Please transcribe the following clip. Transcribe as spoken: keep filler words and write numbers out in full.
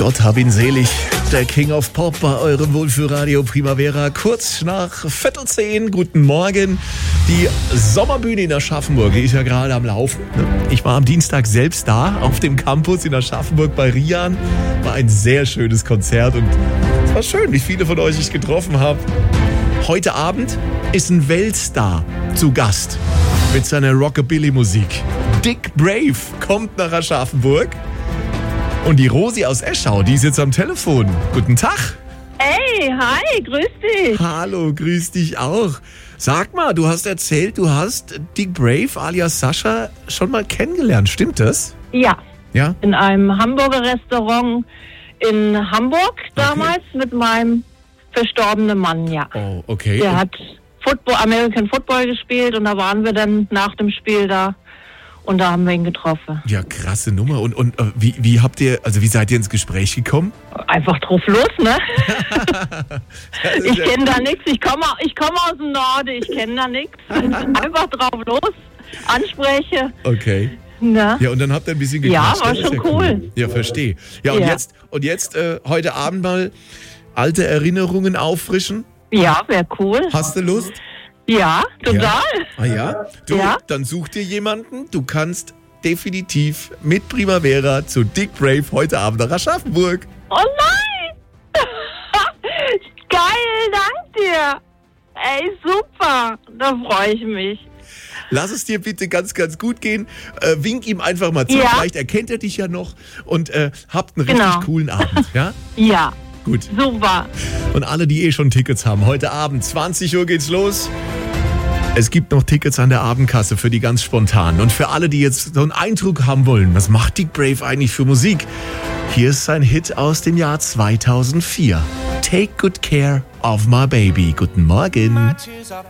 Gott hab ihn selig, der King of Pop bei eurem Wohlfühlradio Primavera. Kurz nach Viertel zehn, guten Morgen. Die Sommerbühne in Aschaffenburg, die ist ja gerade am Laufen. Ich war am Dienstag selbst da, auf dem Campus in Aschaffenburg bei Rian. War ein sehr schönes Konzert und es war schön, wie viele von euch ich getroffen habe. Heute Abend ist ein Weltstar zu Gast mit seiner Rockabilly-Musik. Dick Brave kommt nach Aschaffenburg. Und die Rosi aus Eschau, die ist jetzt am Telefon. Guten Tag. Hey, hi, grüß dich. Hallo, grüß dich auch. Sag mal, du hast erzählt, du hast Dick Brave alias Sascha schon mal kennengelernt. Stimmt das? Ja. Ja? In einem Hamburger Restaurant in Hamburg damals Okay. mit meinem verstorbenen Mann, ja. Oh, okay. Der Und- hat Football, American Football gespielt und da waren wir dann nach dem Spiel da und da haben wir ihn getroffen. Ja, krasse Nummer. Und, und äh, wie, wie habt ihr, also wie seid ihr ins Gespräch gekommen? Einfach drauf los, ne? Das ist Ich ja- kenne da nichts. Ich komme ich komm aus dem Norden, ich kenne da nichts. Einfach drauf los, anspreche. Okay. Ne? Ja, und dann habt ihr ein bisschen Ja, gequatscht. war Das ist schon cool. Ja, verstehe. Ja, und Ja. jetzt, und jetzt äh, heute Abend mal alte Erinnerungen auffrischen. Ja, wäre cool. Hast du Lust? Ja, total. Ja. Ah ja? Du, Ja. dann such dir jemanden. Du kannst definitiv mit Primavera zu Dick Brave heute Abend nach Aschaffenburg. Oh nein! Geil, dank dir. Ey, super. Da freue ich mich. Lass es dir bitte ganz, ganz gut gehen. Äh, wink ihm einfach mal zu. Ja. Vielleicht erkennt er dich ja noch. Und äh, habt einen Genau. richtig coolen Abend. Ja? Ja, Gut. super. Und alle, die eh schon Tickets haben, heute Abend, zwanzig Uhr geht's los. Es gibt noch Tickets an der Abendkasse für die ganz spontanen. Und für alle, die jetzt so einen Eindruck haben wollen, was macht Dick Brave eigentlich für Musik? Hier ist sein Hit aus dem Jahr zweitausendvier. Take good care of my baby. Guten Morgen. My tears are